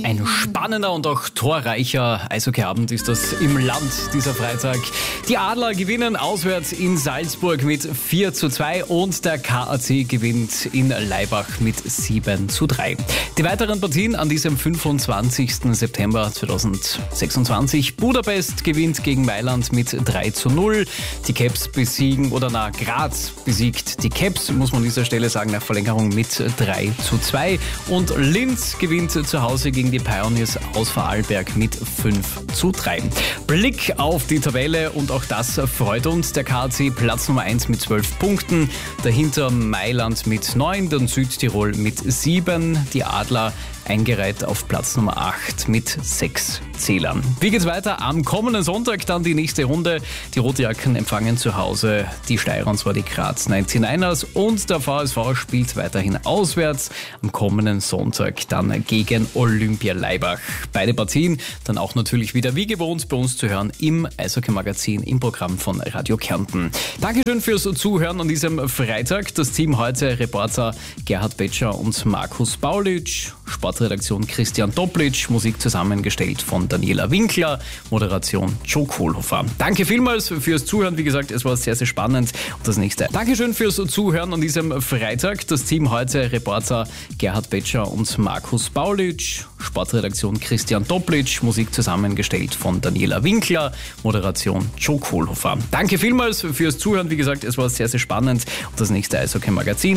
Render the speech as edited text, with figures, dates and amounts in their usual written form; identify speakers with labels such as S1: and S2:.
S1: Ein spannender und auch torreicher Eishockeyabend ist das im Land dieser Freitag. Die Adler gewinnen auswärts in Salzburg mit 4:2 und der KAC gewinnt in Laibach mit 7:3. Die weiteren Partien an diesem 25. September 2026. Budapest gewinnt gegen Mailand mit 3:0. Die Caps Graz besiegt die Caps, muss man an dieser Stelle sagen, nach Verlängerung mit 3:2. Und Linz gewinnt zu Hause gegen die Pioneers aus Vorarlberg mit 5:3. Blick auf die Tabelle und auch das freut uns. Der KAC Platz Nummer 1 mit 12 Punkten, dahinter Mailand mit 9, dann Südtirol mit 7, die Adler eingereiht auf Platz Nummer 8 mit 6 Zählern. Wie geht's weiter? Am kommenden Sonntag dann die nächste Runde. Die Rotjacken empfangen zu Hause die Steirer, und zwar die Graz 99ers, und der VSV spielt weiterhin auswärts am kommenden Sonntag dann gegen Olympia Laibach. Beide Partien dann auch natürlich wieder wie gewohnt bei uns zu hören im Eishockey-Magazin im Programm von Radio Kärnten. Dankeschön fürs Zuhören an diesem Freitag. Das Team heute: Reporter Gerhard Betscher und Markus Baulitsch, Sportredaktion Christian Toplitsch, Musik zusammengestellt von Daniela Winkler, Moderation Joe Kohlhofer. Danke vielmals fürs Zuhören. Wie gesagt, es war sehr, sehr spannend. Und das nächste. Dankeschön fürs Zuhören an diesem Freitag. Das Team heute: Reporter Gerhard Betscher und Markus Baulitsch, Sportredaktion Christian Toplitsch, Musik zusammengestellt von Daniela Winkler, Moderation Joe Kohlhofer. Danke vielmals fürs Zuhören. Wie gesagt, es war sehr, sehr spannend. Und das nächste Eishockey-Magazin